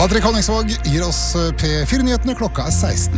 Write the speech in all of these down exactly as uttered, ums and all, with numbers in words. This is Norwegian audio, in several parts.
Patrick Honningsvåg gir oss P fire-nyhetene, klokka er seksten.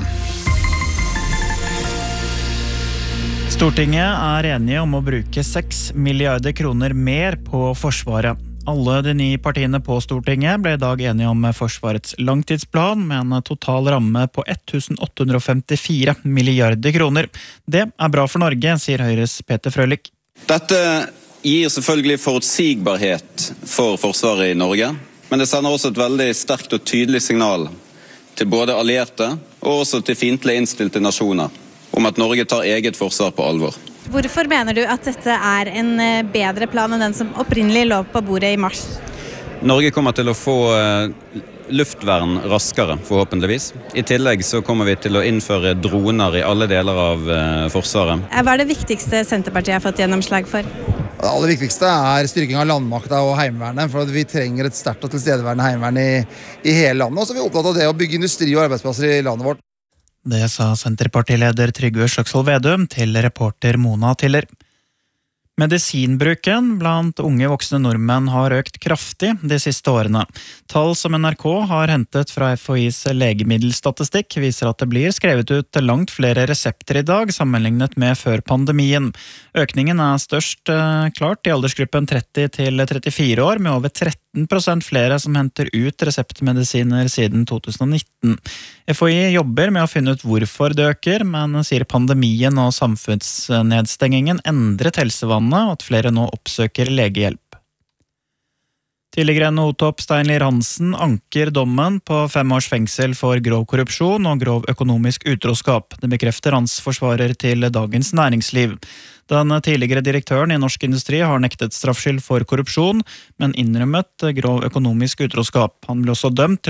Stortinget er enige om å bruke seks milliarder kroner mer på Forsvaret. Alle de ni partiene på Stortinget ble i dag enige om Forsvarets langtidsplan med en total ramme på åtte hundre femtifire milliarder kroner. Det er bra for Norge, sier Høyres Peter Frølich. Dette gir selvfølgelig forutsigbarhet for Forsvaret i Norge, men det sender også et veldig sterkt og tydelig signal til både allierte og også til fiendtlig innstilte nasjoner om at Norge tar eget forsvar på alvor. Hvorfor mener du at dette er en bedre plan enn den som opprinnelig lå på bordet i mars? Norge kommer til å få luftvern raskere, forhåpentligvis. I tillegg så kommer vi til å innføre droner i alle deler av Forsvaret. Hva er det viktigste Senterpartiet har fått gjennomslag for? Det aller viktigste er styrking av landmakta og heimevernet, for vi trenger et sterkt og tilstedeværende heimevern i, i hele landet. Og så er vi opptatt av det å bygge industri og arbeidsplasser i landet vårt. Det sa Senterpartileder Trygve Slagsvold Vedum til reporter Mona Tiller. Medisinbruken blant unge voksne nordmenn har økt kraftig de siste årene. Tall som N R K har hentet fra F H I's legemiddelstatistikk viser at det blir skrevet ut langt flere resepter i dag sammenlignet med før pandemien. Økningen er størst eh, klart i aldersgruppen tretti til trettifire år, med over tretten prosent flere som henter ut reseptmedisiner siden to tusen og nitten. F H I jobber med å finne ut hvorfor det øker, men sier pandemien og samfunnsnedstengingen endret helsevannet, og at flere nå oppsøker legehjelp. Tidligere N-O-topp Stein Lier Hansen anker dommen på fem års fengsel for grov korrupsjon og grov økonomisk utroskap. Det bekrefter hans forsvarer til Dagens Næringsliv. Den tidligere direktøren i Norsk Industri har nektet straffskyld for korrupsjon, men innrømmet grov økonomisk utroskap. Han ble også dømt til